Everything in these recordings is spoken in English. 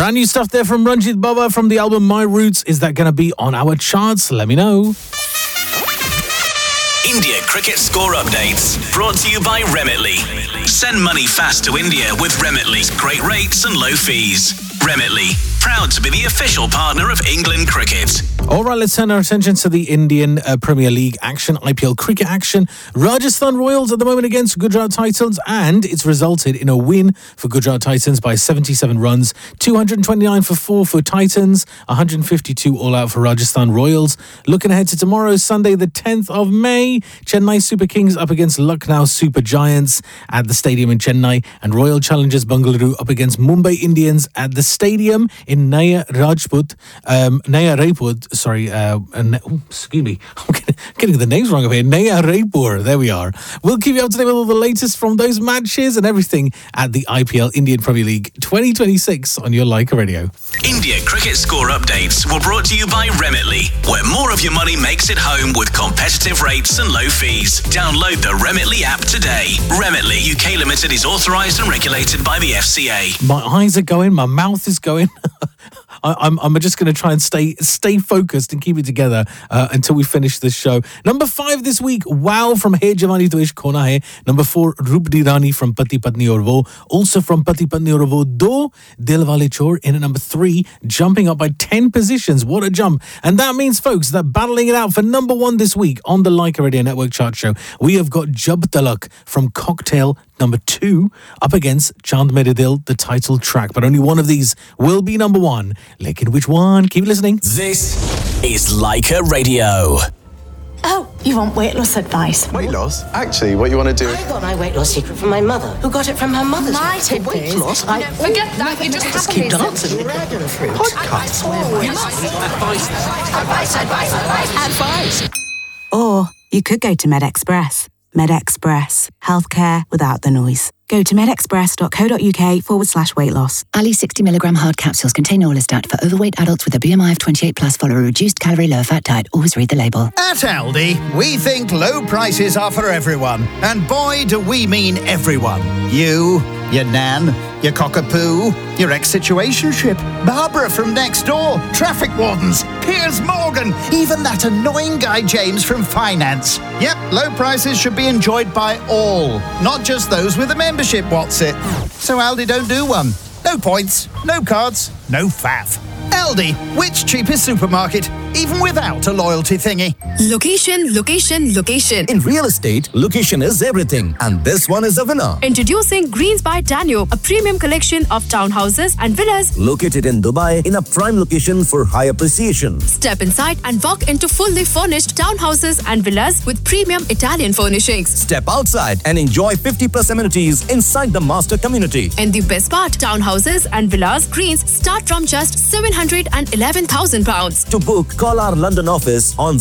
Brand new stuff there from Ranjit Baba from the album My Roots. Is that going to be on our charts? Let me know. India cricket score updates brought to you by Remitly. Send money fast to India with Remitly. Great rates and low fees. Remitly, proud to be the official partner of England cricket. All right, let's turn our attention to the Indian Premier League action, IPL cricket action. Rajasthan Royals at the moment against Gujarat Titans, and it's resulted in a win for Gujarat Titans by 77 runs, 229 for 4 for Titans, 152 all out for Rajasthan Royals. Looking ahead to tomorrow, Sunday the 10th of May, Chennai Super Kings up against Lucknow Super Giants at the stadium in Chennai, and Royal Challengers Bengaluru up against Mumbai Indians at the stadium in Naya Raipur. Excuse me, I'm getting the names wrong over here. Naya Raipur, there we are. We'll keep you up to date with all the latest from those matches and everything at the IPL Indian Premier League 2026 on your Leica Radio. India cricket score updates were brought to you by Remitly, where more of your money makes it home with competitive rates and low fees. Download the Remitly app today. Remitly UK Limited is authorised and regulated by the FCA. My eyes are going, my mouth is going. I'm just going to try and stay focused and keep it together until we finish this show. Number 5 this week, Wow from Hey Jawani To Ishq Hona Hai. Number 4, Roop Di Rani from Pati Patni Aur Wo. Also from Pati Patni Aur Wo 2, Dil Wale Chor in at number 3, jumping up by 10 positions. What a jump. And that means, folks, that battling it out for number 1 this week on the Leica Radio Network chart show, we have got Jab Talak from Cocktail, number 2, up against Chand Mere Dil, the title track. But only one of these will be number 1. Lekin which one? Keep listening. This is Leica Radio. Oh, you want weight loss advice? Weight loss? Actually, what you want to do... I got my weight loss secret from my mother, who got it from her mother's. My tip weight loss? No, forget that. You just keep dancing. Dragon fruit. Podcast. Advice. Or you could go to MedExpress. MedExpress. Healthcare without the noise. Go to medexpress.co.uk/weight loss. Ali 60mg hard capsules contain Orlistat for overweight adults with a BMI of 28+. Follow a reduced calorie, low fat diet. Always read the label. At Aldi, we think low prices are for everyone. And boy, do we mean everyone. You, your nan, your cockapoo, your ex-situationship, Barbara from next door, traffic wardens, Piers Morgan, even that annoying guy James from finance. Yep, low prices should be enjoyed by all, not just those with a membership. What's it? So Aldi don't do one. No points, no cards, no faff. Aldi, which cheapest supermarket, even without a loyalty thingy. Location, location, location. In real estate, location is everything. And this one is a winner. Introducing Greens by Danube, a premium collection of townhouses and villas. Located in Dubai, in a prime location for high appreciation. Step inside and walk into fully furnished townhouses and villas with premium Italian furnishings. Step outside and enjoy 50+ amenities inside the master community. And the best part, townhouses and villas, Greens start from just £711,000. To book, call our London office on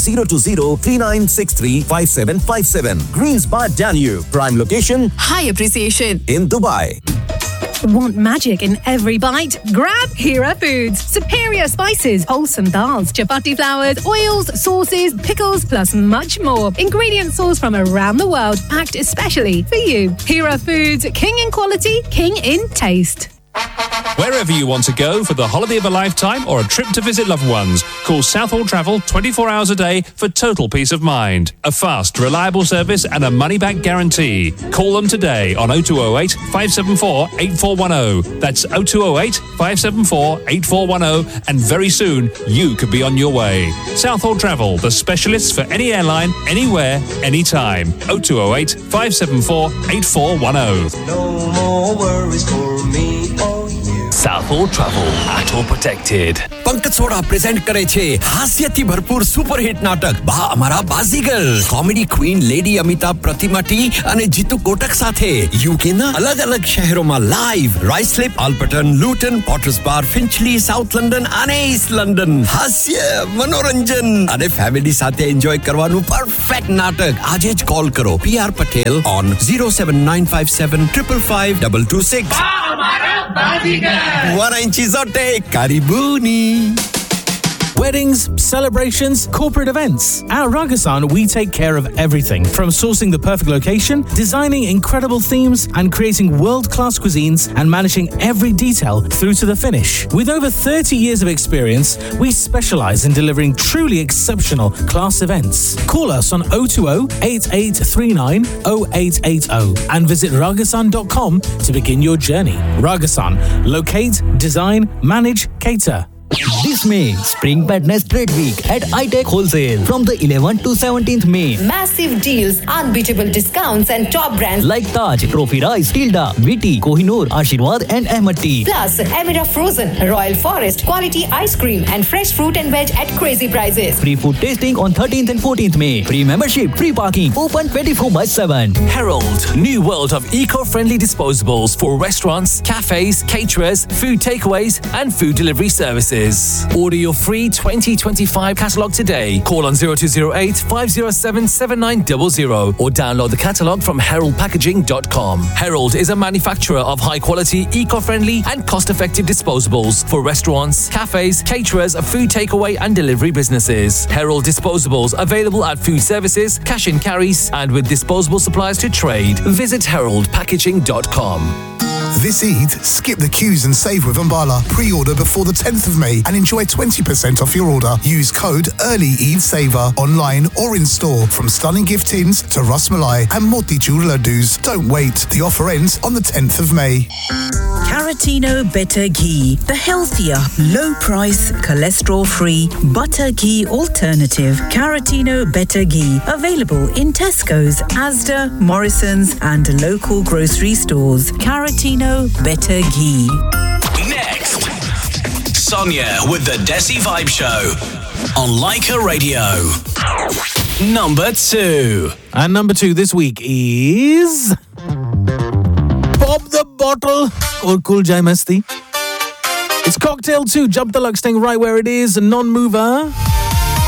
020-3963-5757. Greens by Danube. Prime location. High appreciation. In Dubai. Want magic in every bite? Grab Hira Foods. Superior spices, wholesome dals, chapati flours, oils, sauces, pickles, plus much more. Ingredient sourced from around the world, packed especially for you. Hira Foods, king in quality, king in taste. Wherever you want to go for the holiday of a lifetime or a trip to visit loved ones, call Southall Travel 24 hours a day for total peace of mind. A fast, reliable service and a money-back guarantee. Call them today on 0208 574 8410. That's 0208 574 8410, and very soon you could be on your way. Southall Travel, the specialists for any airline, anywhere, anytime. 0208 574 8410. No more worries for me. Southall Travel, Auto Protected. Pankaj soda present करे छे हास्यથી ભરપૂર super hit નાટક બા અમારા Baazigar comedy queen lady Amita પ્રતિમા T અને જીતુ કોટક સાથે UK ના અલગ-અલગ શહેરોમાં લાઈવ રાઇસલેપ આલ્બર્ટન લુટન પોટર્સ બાર ફિન્ચલી સાઉથ લંડન અને ઈસ્ટ લંડન હાસ્ય મનોરંજન અને ફેમિલી સાથે એન્જોય કરવાનું પરફેક્ટ નાટક આજે જ કોલ કરો PR Patel on 07957 555 226 બા અમારા Baazigar Warranty zote karibuni. Weddings, celebrations, corporate events. At Ragasan, we take care of everything from sourcing the perfect location, designing incredible themes, and creating world-class cuisines and managing every detail through to the finish. With over 30 years of experience, we specialize in delivering truly exceptional class events. Call us on 020-8839-0880 and visit ragasan.com to begin your journey. Ragasan. Locate, design, manage, cater. This May, Spring Badness Trade Week at iTech Wholesale from the 11th to 17th May. Massive deals, unbeatable discounts and top brands like Taj, Trophy Rice, Tilda, Viti, Kohinoor, Ashirwad and Ahmad Tea. Plus, Emira Frozen, Royal Forest, quality ice cream and fresh fruit and veg at crazy prices. Free food tasting on 13th and 14th May. Free membership, free parking, open 24/7. Herald, new world of eco-friendly disposables for restaurants, cafes, caterers, food takeaways and food delivery services. Order your free 2025 catalogue today. Call on 0208 507 7900 or download the catalogue from heraldpackaging.com. Herald is a manufacturer of high-quality, eco-friendly and cost-effective disposables for restaurants, cafes, caterers, food takeaway and delivery businesses. Herald disposables available at food services, cash and carries and with disposable suppliers to trade. Visit heraldpackaging.com. This Eid, skip the queues and save with Umbala. Pre-order before the 10th of May and enjoy 20% off your order. Use code EARLY-EID-SAVER online or in store from stunning gift tins to Ras Malai and Motichur laddus. Don't wait. The offer ends on the 10th of May. Caratino Better Ghee, the healthier, low-price, cholesterol-free butter ghee alternative. Caratino Better Ghee, available in Tesco's, Asda, Morrison's and local grocery stores. Caratino Better Ghee. Next, Sonia with the Desi Vibe Show on Leica Radio. Number 2. And number 2 this week is Pop the Bottle or Cool Jai Masti. It's Cocktail 2, Jump the Luck, staying right where it is, non-mover.